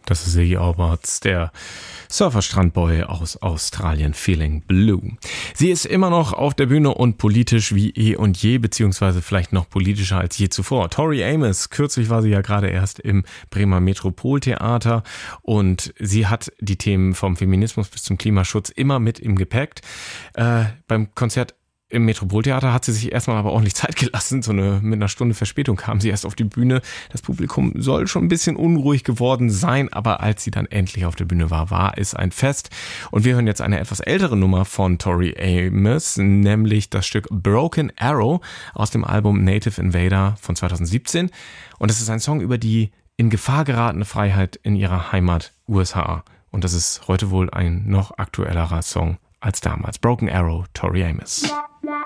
Das ist Ziggy Alberts, der Surfer-Strandboy aus Australien, Feeling Blue. Sie ist immer noch auf der Bühne und politisch wie eh und je, beziehungsweise vielleicht noch politischer als je zuvor. Tori Amos, kürzlich war sie ja gerade erst im Bremer Metropoltheater und sie hat die Themen vom Feminismus bis zum Klimaschutz immer mit im Gepäck. Beim Konzert im Metropoltheater hat sie sich erstmal aber ordentlich Zeit gelassen. Mit einer Stunde Verspätung kam sie erst auf die Bühne. Das Publikum soll schon ein bisschen unruhig geworden sein, aber als sie dann endlich auf der Bühne war es ein Fest. Und wir hören jetzt eine etwas ältere Nummer von Tori Amos, nämlich das Stück Broken Arrow aus dem Album Native Invader von 2017. Und das ist ein Song über die in Gefahr geratene Freiheit in ihrer Heimat USA. Und das ist heute wohl ein noch aktuellerer Song als damals. Broken Arrow, Tori Amos.